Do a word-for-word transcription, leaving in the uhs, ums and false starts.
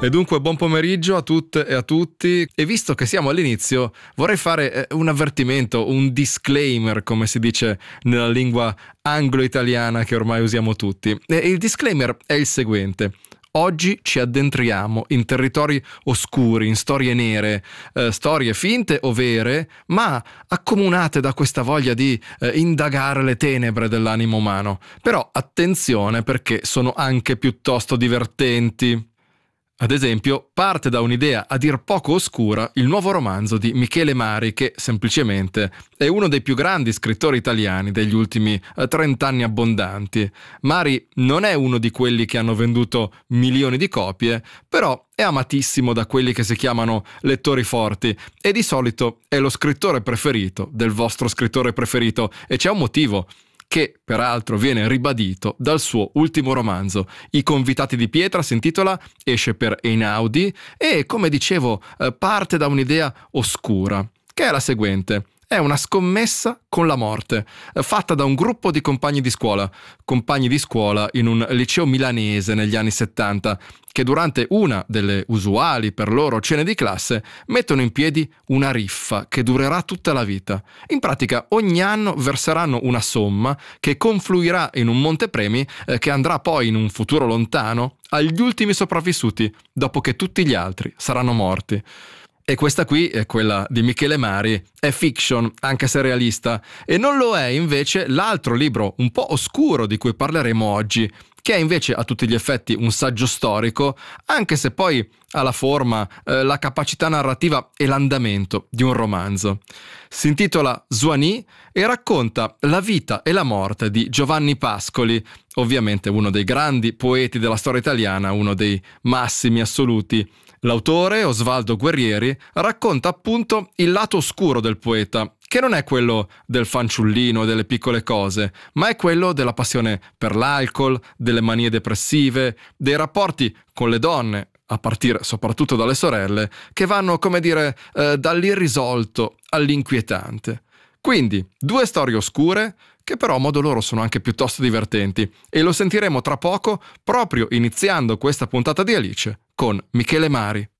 E dunque buon pomeriggio a tutte e a tutti, e visto che siamo all'inizio vorrei fare un avvertimento, un disclaimer come si dice nella lingua anglo-italiana che ormai usiamo tutti. E il disclaimer è il seguente: oggi ci addentriamo in territori oscuri, in storie nere, eh, storie finte o vere, ma accomunate da questa voglia di eh, indagare le tenebre dell'animo umano. Però attenzione, perché sono anche piuttosto divertenti. Ad esempio, parte da un'idea a dir poco oscura il nuovo romanzo di Michele Mari, che semplicemente è uno dei più grandi scrittori italiani degli ultimi trent'anni abbondanti. Mari non è uno di quelli che hanno venduto milioni di copie, però è amatissimo da quelli che si chiamano lettori forti e di solito è lo scrittore preferito del vostro scrittore preferito, e c'è un motivo, che peraltro viene ribadito dal suo ultimo romanzo. I convitati di pietra si intitola, esce per Einaudi e, come dicevo, parte da un'idea oscura, che è la seguente. È una scommessa con la morte, fatta da un gruppo di compagni di scuola, compagni di scuola in un liceo milanese negli anni settanta, che durante una delle usuali per loro cene di classe mettono in piedi una riffa che durerà tutta la vita. In pratica ogni anno verseranno una somma che confluirà in un montepremi eh, che andrà poi in un futuro lontano agli ultimi sopravvissuti, dopo che tutti gli altri saranno morti. E questa qui, è quella di Michele Mari, è fiction, anche se realista, e non lo è invece l'altro libro un po' oscuro di cui parleremo oggi, che è invece a tutti gli effetti un saggio storico, anche se poi ha la forma, eh, la capacità narrativa e l'andamento di un romanzo. Si intitola Zoanì e racconta la vita e la morte di Giovanni Pascoli, ovviamente uno dei grandi poeti della storia italiana, uno dei massimi assoluti. L'autore, Osvaldo Guerrieri, racconta appunto il lato oscuro del poeta, che non è quello del fanciullino e delle piccole cose, ma è quello della passione per l'alcol, delle manie depressive, dei rapporti con le donne, a partire soprattutto dalle sorelle, che vanno, come dire, eh, dall'irrisolto all'inquietante. Quindi, due storie oscure, che però a modo loro sono anche piuttosto divertenti, e lo sentiremo tra poco proprio iniziando questa puntata di Alice con Michele Mari.